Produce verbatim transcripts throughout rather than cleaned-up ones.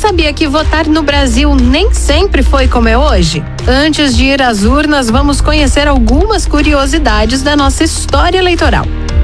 sabia que votar no Brasil nem sempre foi como é hoje? Antes de ir às urnas, vamos conhecer algumas curiosidades da nossa história eleitoral.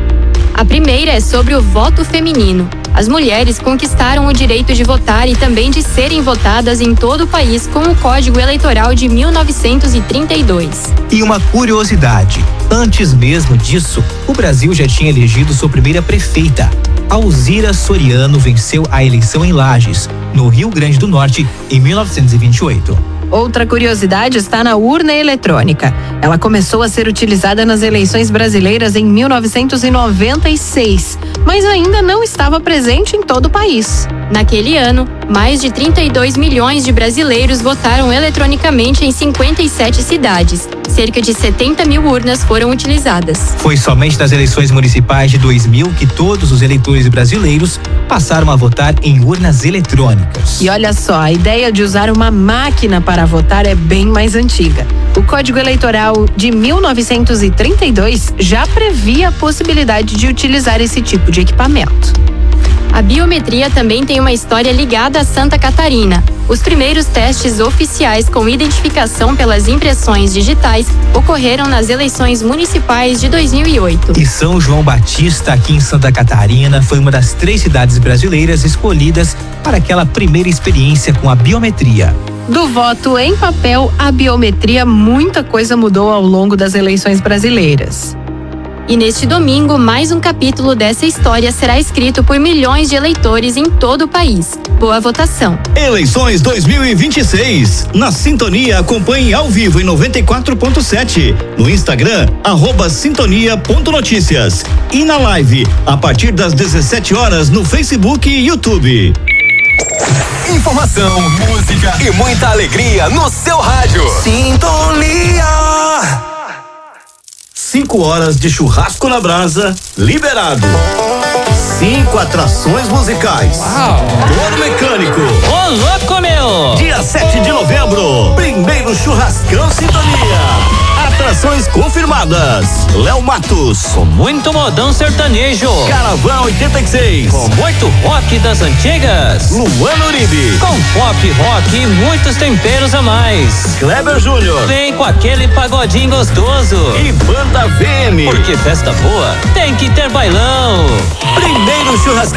A primeira é sobre o voto feminino. As mulheres conquistaram o direito de votar e também de serem votadas em todo o país com o Código Eleitoral de mil novecentos e trinta e dois. E uma curiosidade, antes mesmo disso, o Brasil já tinha elegido sua primeira prefeita. Alzira Soriano venceu a eleição em Lages, no Rio Grande do Norte, em mil novecentos e vinte e oito. Outra curiosidade está na urna eletrônica. Ela começou a ser utilizada nas eleições brasileiras em mil novecentos e noventa e seis, mas ainda não estava presente em todo o país. Naquele ano, mais de trinta e dois milhões de brasileiros votaram eletronicamente em cinquenta e sete cidades. Cerca de setenta mil urnas foram utilizadas. Foi somente nas eleições municipais de dois mil que todos os eleitores brasileiros passaram a votar em urnas eletrônicas. E olha só, a ideia de usar uma máquina para votar é bem mais antiga. O Código Eleitoral de mil novecentos e trinta e dois já previa a possibilidade de utilizar esse tipo de equipamento. A biometria também tem uma história ligada a Santa Catarina. Os primeiros testes oficiais com identificação pelas impressões digitais ocorreram nas eleições municipais de dois mil e oito. E São João Batista, aqui em Santa Catarina, foi uma das três cidades brasileiras escolhidas para aquela primeira experiência com a biometria. Do voto em papel à biometria, muita coisa mudou ao longo das eleições brasileiras. E neste domingo, mais um capítulo dessa história será escrito por milhões de eleitores em todo o país. Boa votação! Eleições dois mil e vinte e seis. Na Sintonia, acompanhe ao vivo em noventa e quatro ponto sete. No Instagram, arroba sintonia ponto notícias. E na live, a partir das dezessete horas, no Facebook e YouTube. Informação, música e muita alegria no seu rádio. Sintonia. Cinco horas de churrasco na brasa, liberado. Cinco atrações musicais. Uau! Touro Mecânico. Ô, louco, meu! Dia sete de novembro, primeiro churrascão Sintonia. Atrações confirmadas. Léo Matos. Com muito modão sertanejo. Caravan oitenta e seis. Com muito rock das antigas. Luana Uribe. Com pop rock e muitos temperos a mais. Kleber Júnior. Vem com aquele pagodinho gostoso. E Banda V M. Porque festa boa tem que ter bailão. Primeiro churrascão